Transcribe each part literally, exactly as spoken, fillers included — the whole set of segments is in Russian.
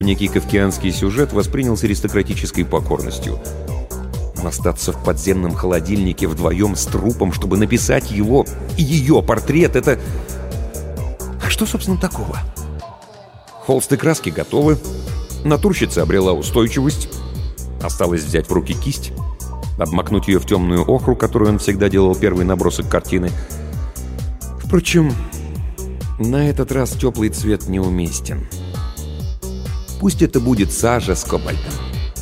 Некий кафкианский сюжет воспринял с аристократической покорностью. Но остаться в подземном холодильнике вдвоем с трупом, чтобы написать его и ее портрет, это... А что, собственно, такого? Холст и краски готовы, натурщица обрела устойчивость, осталось взять в руки кисть, обмакнуть ее в темную охру, которую он всегда делал первый набросок картины. Впрочем, на этот раз теплый цвет неуместен. Пусть это будет сажа с кобальтом.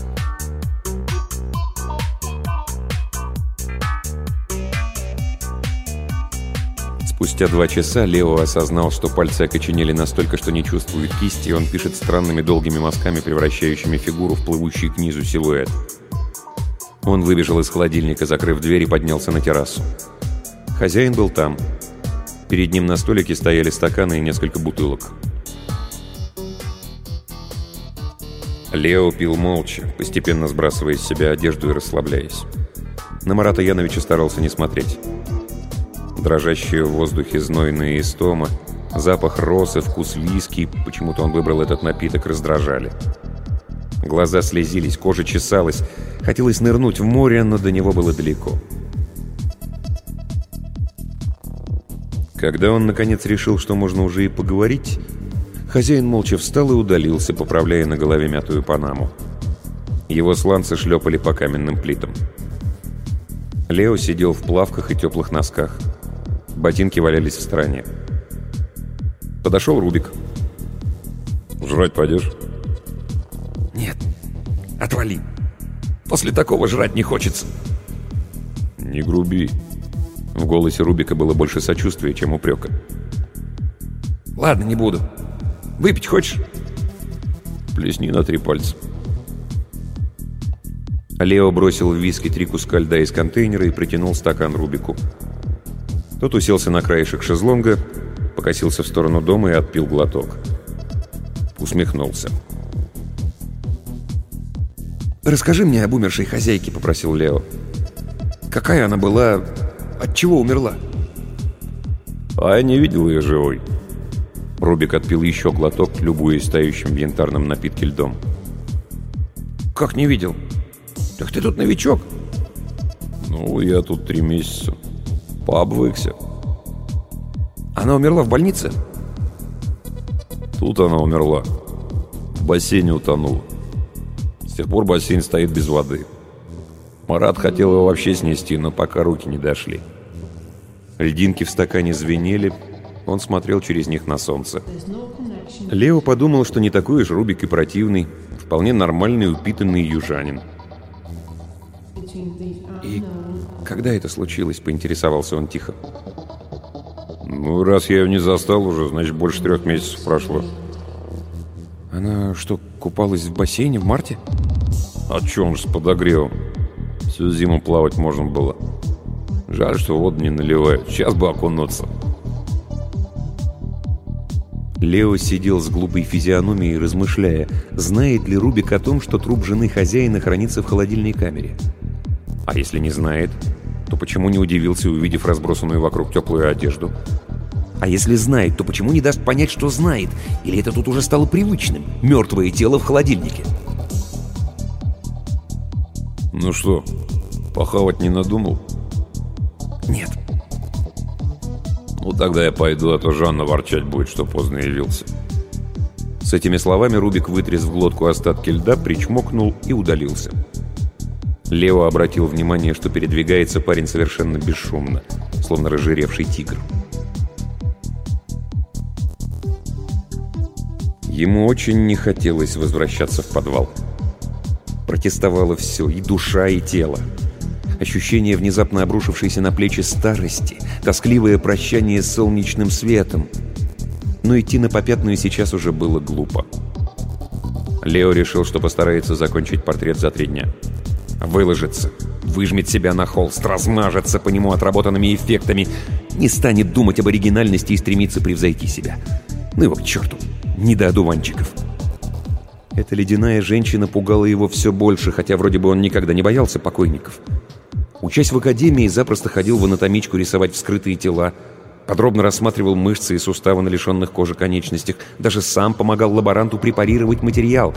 Спустя два часа Лео осознал, что пальцы окоченели настолько, что не чувствует кисти, и он пишет странными долгими мазками, превращающими фигуру в плывущий к низу силуэт. Он выбежал из холодильника, закрыв дверь, и поднялся на террасу. Хозяин был там. Перед ним на столике стояли стаканы и несколько бутылок. Лео пил молча, постепенно сбрасывая с себя одежду и расслабляясь. На Марата Яновича старался не смотреть. Дрожащие в воздухе знойная истома, запах роз и вкус виски, почему-то он выбрал этот напиток, раздражали. Глаза слезились, кожа чесалась. Хотелось нырнуть в море, но до него было далеко. Когда он, наконец, решил, что можно уже и поговорить, хозяин молча встал и удалился, поправляя на голове мятую панаму. Его сланцы шлепали по каменным плитам. Лео сидел в плавках и теплых носках. Ботинки валялись в стороне. Подошел Рубик. «Жрать пойдешь?» «Нет, отвали. После такого жрать не хочется». «Не груби». В голосе Рубика было больше сочувствия, чем упрека. «Ладно, не буду. Выпить хочешь?» «Плесни на три пальца». Лео бросил в виски три куска льда из контейнера и протянул стакан Рубику. Тот уселся на краешек шезлонга, покосился в сторону дома и отпил глоток. Усмехнулся. «Расскажи мне об умершей хозяйке», — попросил Лео. «Какая она была? От чего умерла?» «А я не видел ее живой». Рубик отпил еще глоток, любуясь тающим в янтарном напитке льдом. «Как не видел? Так ты тут новичок?» «Ну, я тут три месяца. Пообвыкся». «Она умерла в больнице?» «Тут она умерла. В бассейне утонула. С тех пор бассейн стоит без воды. Марат хотел его вообще снести, но пока руки не дошли». Льдинки в стакане звенели. Он смотрел через них на солнце. Лео подумал, что не такой уж Рубик и противный. Вполне нормальный, упитанный южанин. «И когда это случилось?» — поинтересовался он тихо. «Ну, раз я ее не застал уже, значит, больше трех месяцев прошло». «Она что, купалась в бассейне в марте?» «А чё, он же с подогревом. Всю зиму плавать можно было. Жаль, что воду не наливают. Сейчас бы окунуться». Лео сидел с глупой физиономией, размышляя, знает ли Рубик о том, что труп жены хозяина хранится в холодильной камере. А если не знает, то почему не удивился, увидев разбросанную вокруг теплую одежду? А если знает, то почему не даст понять, что знает? Или это тут уже стало привычным? Мертвое тело в холодильнике. «Ну что, похавать не надумал?» «Нет». «Ну тогда я пойду, а то Жанна ворчать будет, что поздно явился». С этими словами Рубик вытряс в глотку остатки льда, причмокнул и удалился. Лео обратил внимание, что передвигается парень совершенно бесшумно, словно разжиревший тигр. Ему очень не хотелось возвращаться в подвал. Протестовало все, и душа, и тело. Ощущение внезапно обрушившейся на плечи старости, тоскливое прощание с солнечным светом. Но идти на попятную сейчас уже было глупо. Лео решил, что постарается закончить портрет за три дня. Выложится, выжмет себя на холст, размажется по нему отработанными эффектами, не станет думать об оригинальности и стремиться превзойти себя. Ну его к черту, не до одуванчиков. Эта ледяная женщина пугала его все больше, хотя вроде бы он никогда не боялся покойников. Учась в академии, запросто ходил в анатомичку рисовать вскрытые тела, Подробно рассматривал мышцы и суставы на лишенных кожи конечностях. Даже сам помогал лаборанту препарировать материал.